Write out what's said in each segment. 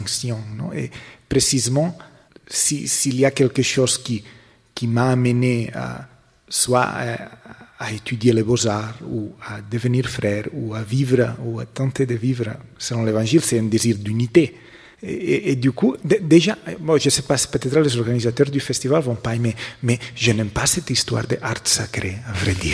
Non? Et précisément, s'il y a quelque chose qui m'a amené soit à étudier les beaux-arts, ou à devenir frère, ou à vivre, ou à tenter de vivre selon l'Évangile, c'est un désir d'unité. Et du coup, déjà, bon, je ne sais pas, peut-être les organisateurs du festival ne vont pas aimer, mais je n'aime pas cette histoire d'art sacré, à vrai dire.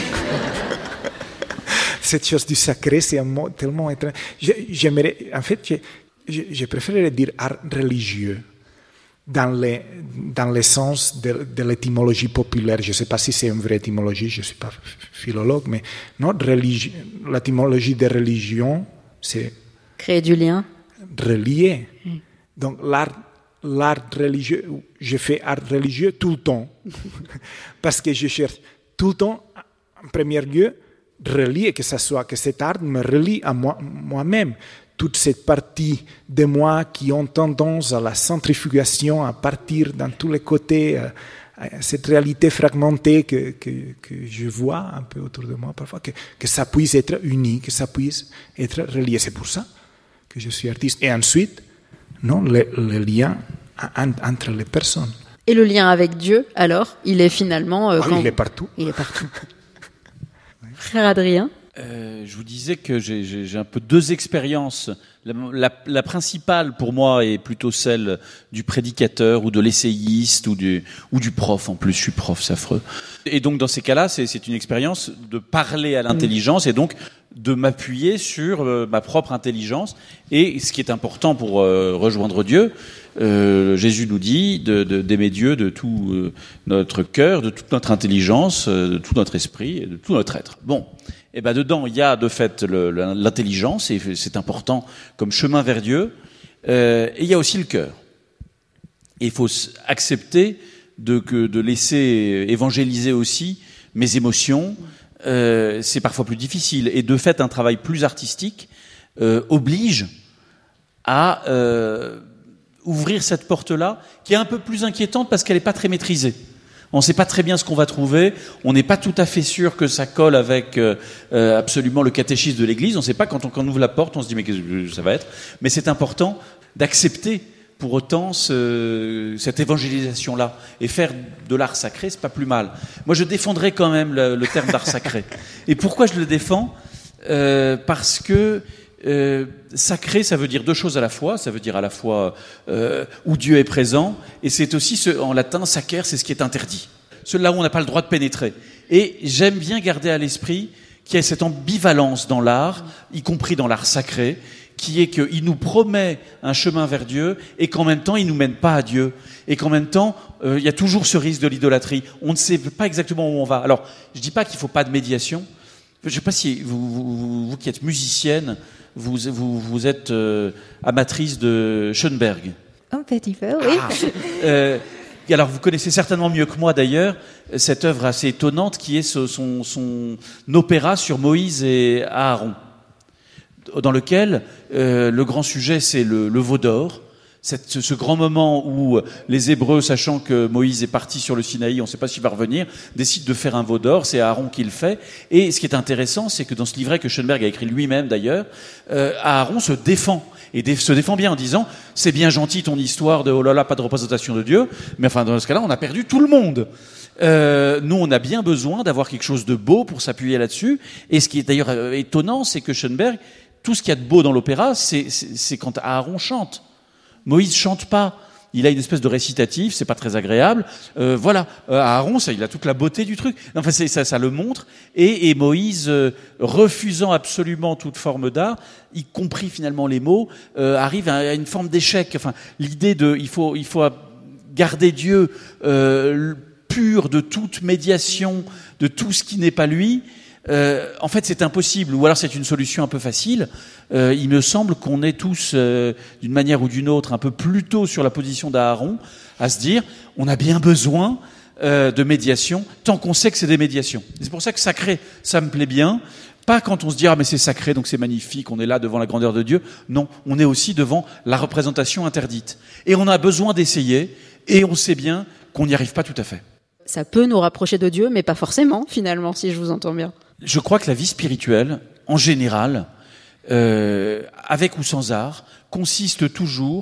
Cette chose du sacré, c'est un mot tellement étrange. J'aimerais, en fait, je préférerais dire art religieux, dans le sens de l'étymologie populaire. Je ne sais pas si c'est une vraie étymologie, je ne suis pas philologue, mais non, l'étymologie de religion, c'est... Créer du lien. Relier. Donc l'art religieux, je fais art religieux tout le temps, parce que je cherche tout le temps, en premier lieu, relier, que cet art me relie à moi-même. Toute cette partie de moi qui ont tendance à la centrifugation, à partir dans tous les côtés, cette réalité fragmentée que je vois un peu autour de moi parfois, que ça puisse être uni, que ça puisse être relié. C'est pour ça que je suis artiste. Et ensuite, non, le lien entre les personnes. Et le lien avec Dieu, alors, il est finalement... il est partout. Il est partout. Frère Adrien? Je vous disais que j'ai un peu deux expériences. La principale pour moi est plutôt celle du prédicateur ou de l'essayiste ou du prof. En plus, je suis prof, c'est affreux. Et donc dans ces cas-là, c'est une expérience de parler à l'intelligence et donc de m'appuyer sur ma propre intelligence. Et ce qui est important pour rejoindre Dieu, Jésus nous dit d'aimer Dieu de tout notre cœur, de toute notre intelligence, de tout notre esprit et de tout notre être. Bon. Et ben dedans, il y a de fait l'intelligence, et c'est important comme chemin vers Dieu, et il y a aussi le cœur. Et il faut accepter de laisser évangéliser aussi mes émotions, c'est parfois plus difficile. Et de fait, un travail plus artistique oblige à ouvrir cette porte-là, qui est un peu plus inquiétante parce qu'elle n'est pas très maîtrisée. On ne sait pas très bien ce qu'on va trouver. On n'est pas tout à fait sûr que ça colle avec absolument le catéchisme de l'Église. On ne sait pas quand on ouvre la porte, on se dit mais qu'est-ce que ça va être. Mais c'est important d'accepter pour autant cette évangélisation-là. Et faire de l'art sacré, c'est pas plus mal. Moi, je défendrais quand même le terme d'art sacré. Et pourquoi je le défends ? Parce que sacré, ça veut dire deux choses à la fois. Ça veut dire à la fois où Dieu est présent, et c'est aussi en latin sacer, c'est ce qui est interdit. Là où on n'a pas le droit de pénétrer. Et j'aime bien garder à l'esprit qu'il y a cette ambivalence dans l'art, y compris dans l'art sacré, qui est qu'il nous promet un chemin vers Dieu et qu'en même temps il nous mène pas à Dieu, et qu'en même temps il y a toujours ce risque de l'idolâtrie. On ne sait pas exactement où on va. Alors je dis pas qu'il faut pas de médiation. Je sais pas si vous qui êtes musicienne, vous êtes amatrice de Schoenberg. Un petit peu, oui. Alors vous connaissez certainement mieux que moi d'ailleurs cette œuvre assez étonnante qui est son opéra sur Moïse et Aaron, dans lequel le grand sujet c'est le veau d'or. Ce grand moment où les Hébreux, sachant que Moïse est parti sur le Sinaï, on ne sait pas s'il va revenir, décident de faire un veau d'or, c'est Aaron qui le fait. Et ce qui est intéressant, c'est que dans ce livret que Schoenberg a écrit lui-même d'ailleurs, Aaron se défend. Et se défend bien en disant « C'est bien gentil ton histoire de « oh là là, pas de représentation de Dieu », mais enfin dans ce cas-là, on a perdu tout le monde. Nous, on a bien besoin d'avoir quelque chose de beau pour s'appuyer là-dessus. Et ce qui est d'ailleurs étonnant, c'est que Schoenberg, tout ce qu'il y a de beau dans l'opéra, c'est quand Aaron chante. Moïse chante pas, il a une espèce de récitatif, c'est pas très agréable. Aaron, il a toute la beauté du truc. Enfin, ça le montre. Et Moïse, refusant absolument toute forme d'art, y compris finalement les mots, arrive à une forme d'échec. Enfin, l'idée il faut garder Dieu pur de toute médiation, de tout ce qui n'est pas lui. En fait, c'est impossible, ou alors c'est une solution un peu facile. Il me semble qu'on est tous, d'une manière ou d'une autre, un peu plus tôt sur la position d'Aaron, à se dire, on a bien besoin de médiation, tant qu'on sait que c'est des médiations. Et c'est pour ça que sacré, ça me plaît bien. Pas quand on se dit, ah mais c'est sacré, donc c'est magnifique, on est là devant la grandeur de Dieu. Non, on est aussi devant la représentation interdite. Et on a besoin d'essayer, et on sait bien qu'on n'y arrive pas tout à fait. Ça peut nous rapprocher de Dieu, mais pas forcément, finalement, si je vous entends bien. Je crois que la vie spirituelle, en général, avec ou sans art, consiste toujours